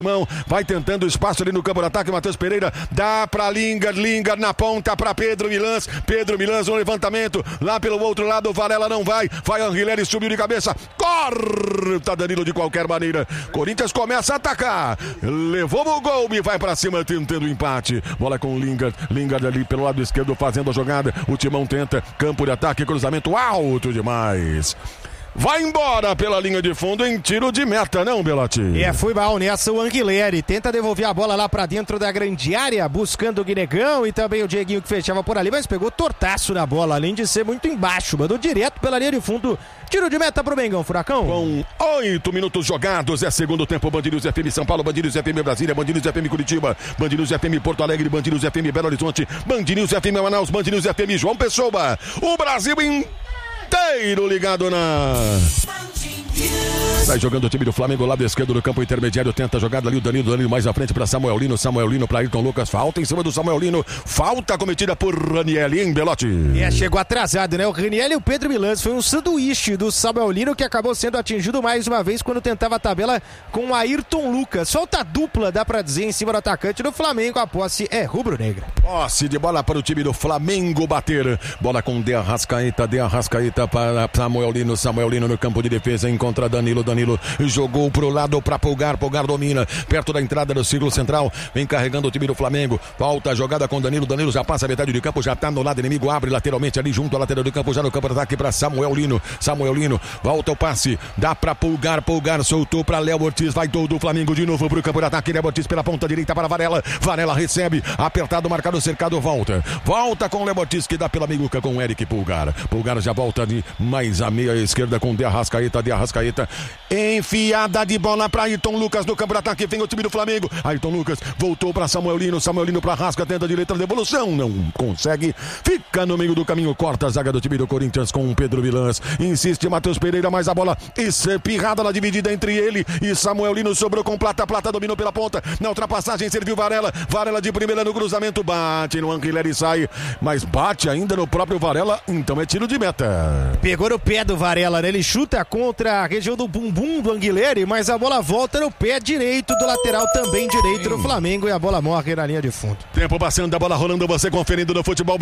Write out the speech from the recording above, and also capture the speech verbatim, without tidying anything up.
Mão, vai tentando espaço ali no campo de ataque, Matheus Pereira, dá pra Lingard, Lingard na ponta pra Pedro Milans, Pedro Milans no levantamento, lá pelo outro lado o Varela não vai, vai Anguilhery, subiu de cabeça, corta Danilo de qualquer maneira, Corinthians começa a atacar, levou o gol e vai pra cima tentando o empate, bola com Lingard, Lingard ali pelo lado esquerdo fazendo a jogada, o Timão tenta, campo de ataque, cruzamento alto demais. Vai embora pela linha de fundo em tiro de meta, não, Belotti? É, foi mal nessa o Anguilhery. Tenta devolver a bola lá pra dentro da grande área, buscando o Guinegão e também o Dieguinho que fechava por ali, mas pegou tortaço na bola, além de ser muito embaixo. Mandou direto pela linha de fundo. Tiro de meta pro Mengão, Furacão. Com oito minutos jogados, é segundo tempo, Band News F M São Paulo, Band News F M Brasília, Band News F M Curitiba, Band News F M Porto Alegre, Band News F M Belo Horizonte, Band News F M Manaus, Band News F M João Pessoa. O Brasil inteiro ligado na... Sai jogando o time do Flamengo, lado esquerdo do campo intermediário, tenta a jogada ali o Danilo, Danilo mais à frente para Samuel Lino, Samuel Lino para Ayrton Lucas, falta em cima do Samuel Lino, falta cometida por Raniel em Belotti. É, chegou atrasado, né? O Raniel e o Pedro Milans, foi um sanduíche do Samuel Lino que acabou sendo atingido mais uma vez quando tentava a tabela com o Ayrton Lucas. Falta dupla, dá pra dizer, em cima do atacante do Flamengo, a posse é rubro-negra. Posse de bola para o time do Flamengo bater, bola com De Arrascaeta, De Arrascaeta para Samuel Lino, Samuel Lino no campo de defesa, encontra Danilo, Danilo jogou pro lado para Pulgar, Pulgar domina, perto da entrada do círculo central, vem carregando o time do Flamengo, volta a jogada com Danilo, Danilo já passa a metade de campo, já tá no lado inimigo, abre lateralmente ali junto à lateral do campo, já no campo de ataque para Samuel Lino, Samuel Lino, volta o passe, dá para Pulgar, Pulgar soltou para Léo Ortiz, vai todo o Flamengo de novo pro campo de ataque, Léo Ortiz pela ponta direita para Varela, Varela recebe, apertado, marcado, cercado, volta, volta com Léo Ortiz que dá pela meiguca com o Eric Pulgar, Pulgar já volta de mais a meia esquerda com De Arrascaeta, De Arrascaeta, enfiada de bola para Ayrton Lucas no campo de ataque, vem o time do Flamengo, Ayrton Lucas voltou para Samuel Lino, Samuel Lino para Rasca, tenta a direita, devolução, não consegue, fica no meio do caminho, corta a zaga do time do Corinthians com o Pedro Milans, insiste Matheus Pereira, mas a bola espirrada na dividida entre ele e Samuel Lino, sobrou com Plata, Plata dominou pela ponta, na ultrapassagem serviu Varela, Varela de primeira no cruzamento, bate no Anguilhery e sai, mas bate ainda no próprio Varela, então é tiro de meta. Pegou no pé do Varela, né? Ele chuta contra a região do bumbum do Anguilhery, mas a bola volta no pé direito do lateral também direito do Flamengo e a bola morre na linha de fundo. Tempo passando, a bola rolando, você conferindo no futebol.